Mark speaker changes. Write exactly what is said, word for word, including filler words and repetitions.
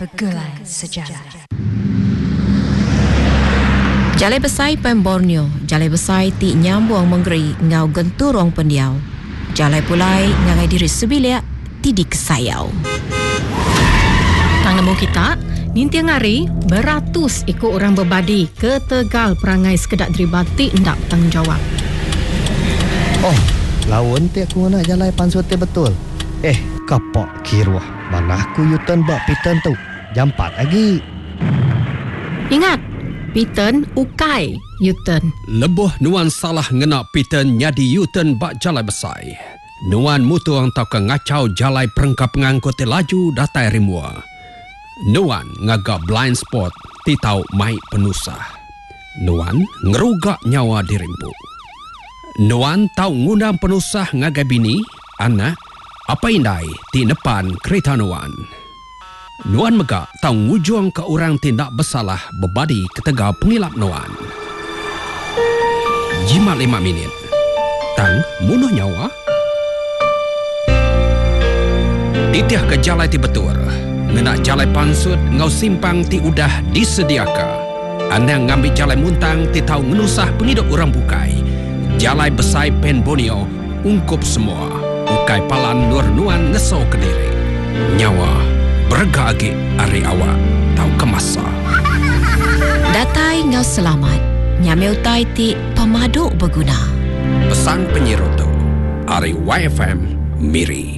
Speaker 1: Pergulai Sejarah.
Speaker 2: Jalai besai Pem Borneo, jalai besai ti nyambung menggeri ngau genturong pendiau. Jalai pulai ngagai diri sebilia ti di kesayau.
Speaker 3: Tang nemu kita, nintiang hari beratus ikut orang berbadi ke Tegal perangai sekedak deribati ndak bertanggungjawab.
Speaker 4: Oh, lawan ti aku nak jalai pansut ti betul. Eh, kapak kiruah. Mana aku yutan bak pitan tu. Jam empat lagi.
Speaker 3: Ingat, pitan ukai yutan.
Speaker 5: Lebuh nuan salah ngena pitan nyadi yutan bak jalai besai. Nuan mutuang tau ke ngacau jalai perengkap pengangkut laju datai rimua. Nuan ngagak blind spot ti tau mai penusah. Nuan ngerugak nyawa dirimpu. Nuan tau ngundang penusah ngagai bini, anak, apa indai ti depan kereta Nuan. Nuan megak tau ngujung ke orang tindak bersalah berbadi ke Tegal pengilap Nuan. Jimat lima minit. Tang munuh nyawa. Titiah ke jalai ti betul. Ngenak jalai pansut ngau simpang ti udah disediaka. Anang ngambil jalai muntang ti tau ngenusah penghidup orang bukai. Jalai besai Pen Borneo ungkup semua. Ukai palan nur Nuan ngeso ke diri. Nyawa berga agi ari awak tau kemasa.
Speaker 2: Datai ngau selamat. Nyameu tai ti pemaduk berguna.
Speaker 5: Pesan penyiroto. Ari Y F M Miri.